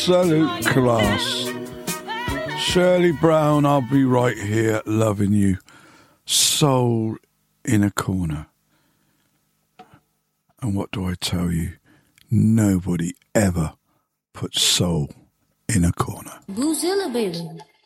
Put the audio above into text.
absolute class. Shirley Brown, I'll be right here loving you. Soul in a corner. And what do I tell you? Nobody ever puts soul in a corner. Boozilla, baby.